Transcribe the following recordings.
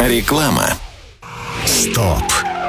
Реклама. Стоп!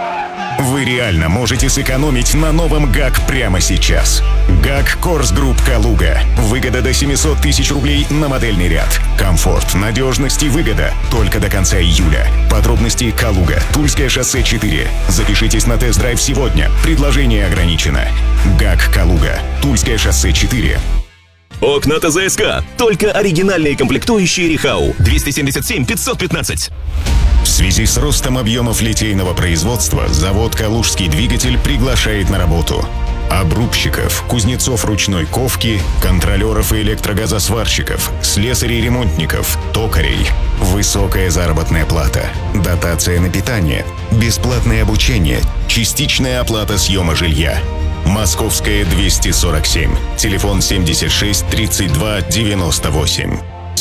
Вы реально можете сэкономить на новом ГАК прямо сейчас. ГАК Корс Групп Калуга. Выгода до 700 тысяч рублей на модельный ряд. Комфорт, надежность и выгода только до конца июля. Подробности Калуга, Тульское шоссе 4. Запишитесь на тест-драйв сегодня. Предложение ограничено. ГАК Калуга, Тульское шоссе 4. Окна ТЗСК. Только оригинальные комплектующие Рихау. 277 515. В связи с ростом объемов литейного производства завод «Калужский двигатель» приглашает на работу обрубщиков, кузнецов ручной ковки, контролеров и электрогазосварщиков, слесарей-ремонтников, токарей. Высокая заработная плата, дотация на питание, бесплатное обучение, частичная оплата съема жилья. Московская 247. Телефон 76 32 98.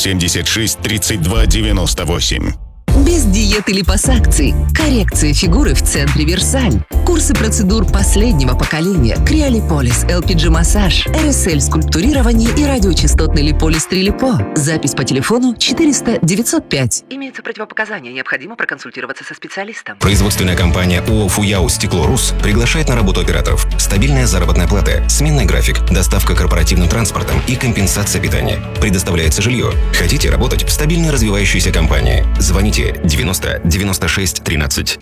76 32 98. Без диет или липосакций. Коррекция фигуры в центре Версаль. Курсы процедур последнего поколения. Криолиполис, LPG-массаж, РСЛ-скульптурирование и радиочастотный липолис Трилипо. Запись по телефону 400-905. Имеются противопоказания. Необходимо проконсультироваться со специалистом. Производственная компания ООО «Фуяу Стекло РУС» приглашает на работу операторов. Стабильная заработная плата, сменный график, доставка корпоративным транспортом и компенсация питания. Предоставляется жилье. Хотите работать в стабильно развивающейся компании? Звоните 90 96 13.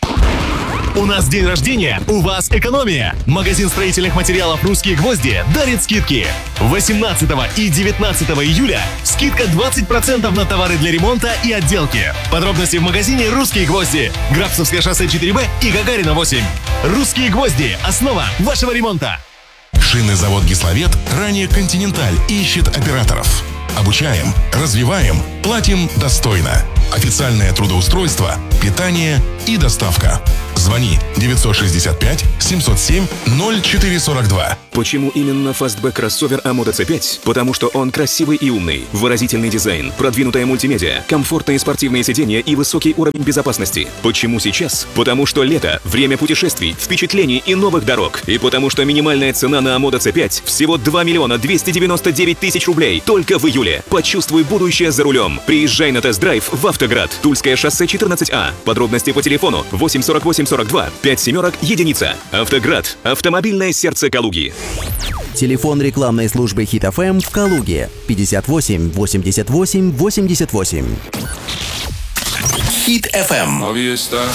У нас день рождения, у вас экономия. Магазин строительных материалов «Русские гвозди» дарит скидки. 18 и 19 июля скидка 20% на товары для ремонта и отделки. Подробности в магазине «Русские гвозди». Графсовское шоссе 4Б и Гагарина 8. «Русские гвозди» – основа вашего ремонта. Шинозавод «Гиславет», ранее «Континенталь», ищет операторов. Обучаем, развиваем, платим достойно. Официальное трудоустройство, питание и доставка. Звони 965 707 0442. Почему именно фастбэк кроссовер Амода C5? Потому что он красивый и умный, выразительный дизайн, продвинутая мультимедиа, комфортные спортивные сиденья и высокий уровень безопасности. Почему сейчас? Потому что лето, время путешествий, впечатлений и новых дорог. И потому что минимальная цена на Амода C5 всего 2 миллиона 299 тысяч рублей только в июле. Почувствуй будущее за рулем. Приезжай на тест-драйв в Автоград. Тульское шоссе 14А. Подробности по телефону 848 42 5 семерок единица. Автоград. Автомобильное сердце Калуги. Телефон рекламной службы Hit FM в Калуге 58 88 88. Hit FM.